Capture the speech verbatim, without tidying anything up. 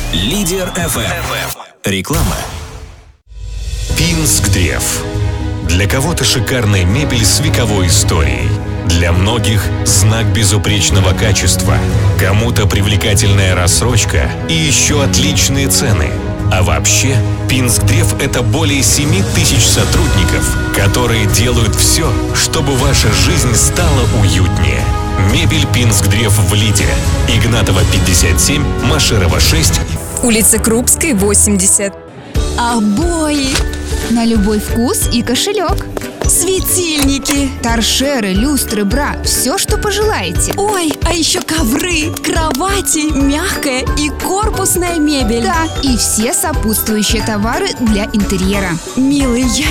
Лидер эф эм. Реклама. Пинск-Древ. Для кого-то шикарная мебель с вековой историей. Для многих знак безупречного качества. Кому-то привлекательная рассрочка и еще отличные цены. А вообще, Пинск-Древ — это более семи тысяч сотрудников, которые делают все, чтобы ваша жизнь стала уютнее. Мебель Пинск-Древ в Лиде. Игнатова, пятьдесят семь, Машерова, шесть. Улица Крупской, восемьдесят. Обои. На любой вкус и кошелек. Светильники. Торшеры, люстры, бра. Все, что пожелаете. Ой, а еще ковры, кровати, мягкая и корпусная мебель. Да, и все сопутствующие товары для интерьера. Милый, я